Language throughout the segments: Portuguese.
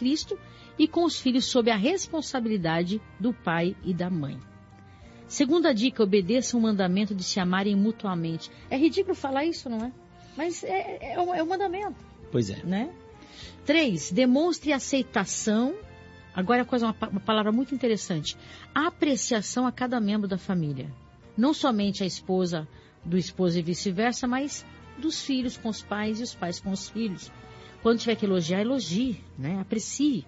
Cristo e com os filhos sob a responsabilidade do pai e da mãe. Segunda dica, obedeça o mandamento de se amarem mutuamente. É ridículo falar isso, não é? Mas é um mandamento. Pois é. Né? 3, demonstre aceitação. Agora uma palavra muito interessante. Apreciação a cada membro da família. Não somente a esposa do esposo e vice-versa, mas dos filhos com os pais e os pais com os filhos. Quando tiver que elogiar, elogie, né? Aprecie.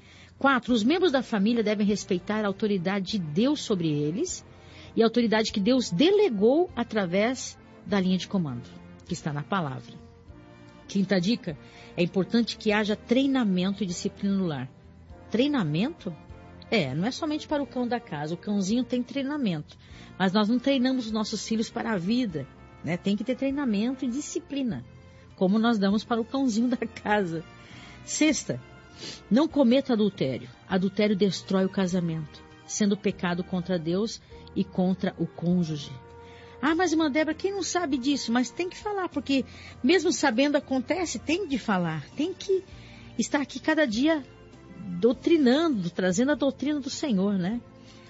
4, os membros da família devem respeitar a autoridade de Deus sobre eles e a autoridade que Deus delegou através da linha de comando, que está na palavra. Quinta dica, é importante que haja treinamento e disciplina no lar. Treinamento? Não é somente para o cão da casa, o cãozinho tem treinamento, mas nós não treinamos os nossos filhos para a vida, né? Tem que ter treinamento e disciplina, como nós damos para o cãozinho da casa. Sexta, não cometa adultério. Adultério destrói o casamento, sendo pecado contra Deus e contra o cônjuge. Ah, mas irmã Débora, quem não sabe disso? Mas tem que falar, porque mesmo sabendo acontece, tem de falar. Tem que estar aqui cada dia doutrinando, trazendo a doutrina do Senhor, né?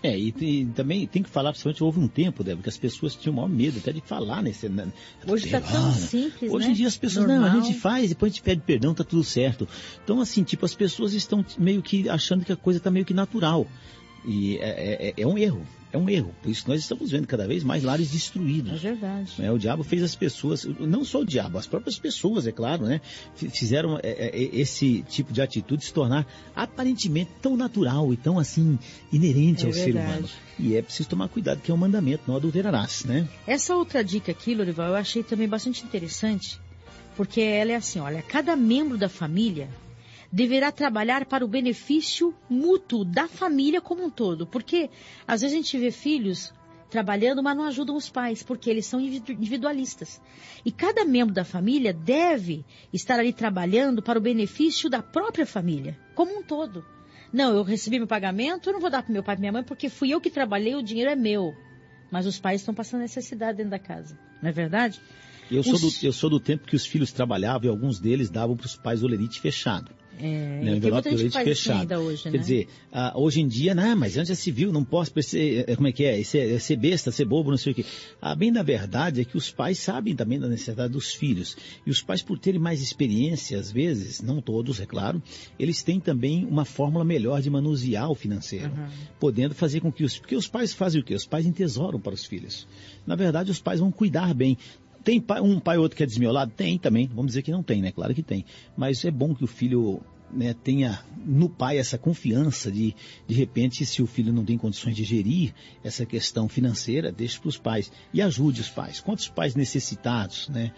E também tem que falar, principalmente houve um tempo, Débora, que as pessoas tinham o maior medo até de falar nesse... Hoje está tão simples, Hoje né? em dia as pessoas, Normal. não, a gente faz, depois a gente pede perdão, tá tudo certo. Então, assim, as pessoas estão meio que achando que a coisa tá meio que natural. E é um erro. É um erro, por isso nós estamos vendo cada vez mais lares destruídos. É verdade. O diabo fez as pessoas, não só o diabo, as próprias pessoas, é claro, né? Fizeram esse tipo de atitude se tornar aparentemente tão natural e tão assim, inerente ao ser humano. E é preciso tomar cuidado, que é um mandamento, não adulterarás, né? Essa outra dica aqui, Lorival, eu achei também bastante interessante, porque ela é assim, olha, cada membro da família deverá trabalhar para o benefício mútuo da família como um todo. Porque às vezes a gente vê filhos trabalhando, mas não ajudam os pais, porque eles são individualistas. E cada membro da família deve estar ali trabalhando para o benefício da própria família, como um todo. Não, eu recebi meu pagamento, eu não vou dar para meu pai e minha mãe, porque fui eu que trabalhei, o dinheiro é meu. Mas os pais estão passando necessidade dentro da casa, não é verdade? Eu sou do tempo que os filhos trabalhavam e alguns deles davam para os pais o lerite fechado. Envelope de leite fechado. Hoje, Quer né? dizer, hoje em dia, mas antes já se viu, não posso ser, como é que é? Ser besta, ser bobo, não sei o quê. Bem, na verdade, é que os pais sabem também da necessidade dos filhos. E os pais, por terem mais experiência, às vezes, não todos, é claro, eles têm também uma fórmula melhor de manusear o financeiro, podendo fazer com que porque os pais fazem o quê? Os pais entesouram para os filhos. Na verdade, os pais vão cuidar bem. Tem um pai ou outro que é desmiolado? Tem também, vamos dizer que não tem, né? Claro que tem. Mas é bom que o filho, né, tenha no pai essa confiança de repente, se o filho não tem condições de gerir essa questão financeira, deixe para os pais e ajude os pais. Quantos pais necessitados, né?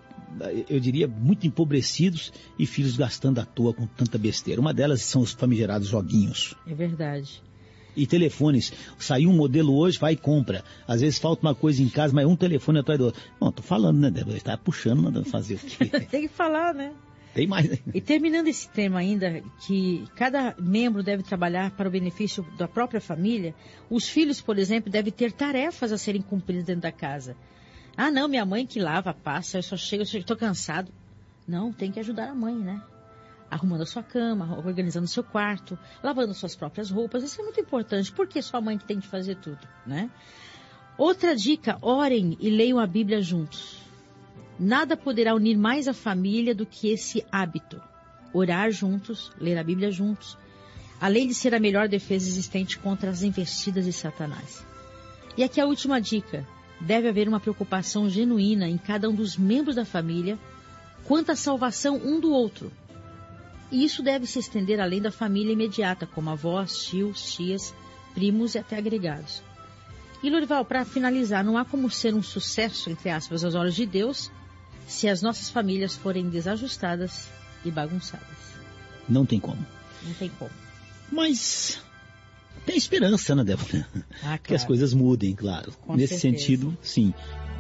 Eu diria muito empobrecidos e filhos gastando à toa com tanta besteira. Uma delas são os famigerados joguinhos. É verdade. E telefones, saiu um modelo hoje, vai e compra. Às vezes falta uma coisa em casa, mas um telefone atrás do outro. Bom, tô falando, né, Débora? Está puxando, mandando fazer o quê? Tem que falar, né? Tem mais. E terminando esse tema ainda, que cada membro deve trabalhar para o benefício da própria família, os filhos, por exemplo, devem ter tarefas a serem cumpridas dentro da casa. Ah, não, minha mãe que lava, passa, eu estou cansado. Não, tem que ajudar a mãe, né? Arrumando a sua cama, organizando o seu quarto, lavando suas próprias roupas. Isso é muito importante, porque sua mãe que tem que fazer tudo, né? Outra dica, orem e leiam a Bíblia juntos. Nada poderá unir mais a família do que esse hábito. Orar juntos, ler a Bíblia juntos, além de ser a melhor defesa existente contra as investidas de Satanás. E aqui a última dica. Deve haver uma preocupação genuína em cada um dos membros da família quanto à salvação um do outro. E isso deve se estender além da família imediata, como avós, tios, tias, primos e até agregados. E Lorival, para finalizar, não há como ser um sucesso, entre aspas, aos olhos de Deus, se as nossas famílias forem desajustadas e bagunçadas. Não tem como. Não tem como. Mas tem esperança, né, Débora? Claro. Que as coisas mudem, claro. Com Nesse certeza. sentido, sim.